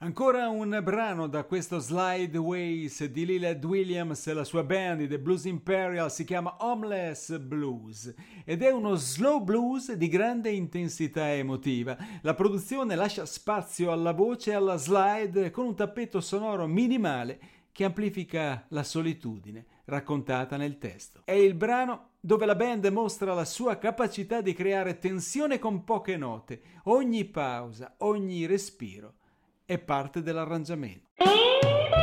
Ancora un brano da questo Slide Ways di Lillard Williams e la sua band, i The Blues Imperial, si chiama Homeless Blues ed è uno slow blues di grande intensità emotiva. La produzione lascia spazio alla voce e alla slide con un tappeto sonoro minimale che amplifica la solitudine raccontata nel testo. È il brano dove la band mostra la sua capacità di creare tensione con poche note. Ogni pausa, ogni respiro è parte dell'arrangiamento.